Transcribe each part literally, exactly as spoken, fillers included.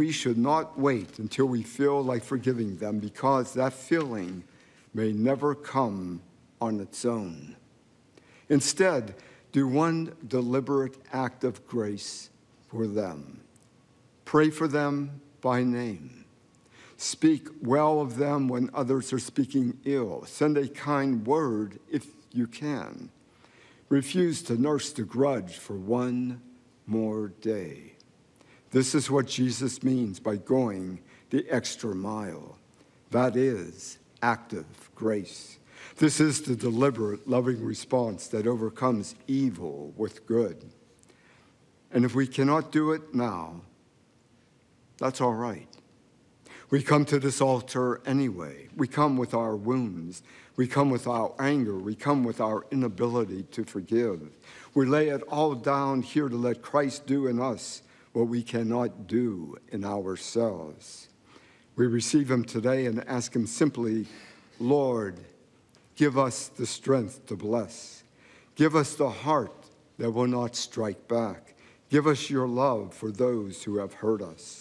we should not wait until we feel like forgiving them, because that feeling may never come on its own. Instead, do one deliberate act of grace for them. Pray for them by name. Speak well of them when others are speaking ill. Send a kind word if you can. Refuse to nurse the grudge for one more day. This is what Jesus means by going the extra mile. That is active grace. This is the deliberate, loving response that overcomes evil with good. And if we cannot do it now, that's all right. We come to this altar anyway. We come with our wounds. We come with our anger. We come with our inability to forgive. We lay it all down here to let Christ do in us what we cannot do in ourselves. We receive him today and ask him simply, Lord, give us the strength to bless. Give us the heart that will not strike back. Give us your love for those who have hurt us.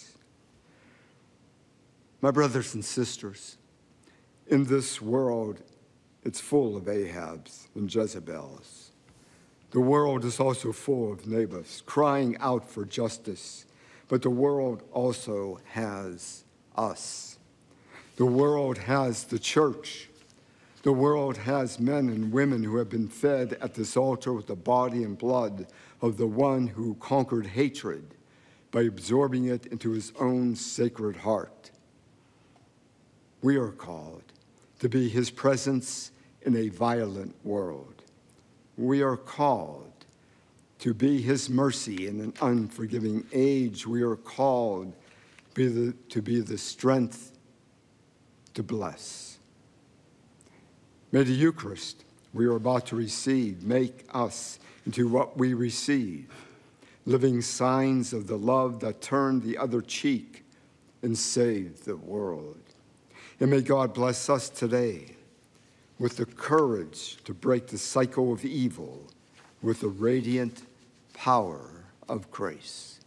My brothers and sisters, in this world, it's full of Ahabs and Jezebels. The world is also full of Naboths crying out for justice, but the world also has us. The world has the church. The world has men and women who have been fed at this altar with the body and blood of the one who conquered hatred by absorbing it into his own sacred heart. We are called to be his presence in a violent world. We are called to be his mercy in an unforgiving age. We are called be the, to be the strength to bless. May the Eucharist we are about to receive make us into what we receive, living signs of the love that turned the other cheek and saved the world. And may God bless us today with the courage to break the cycle of evil with the radiant power of grace.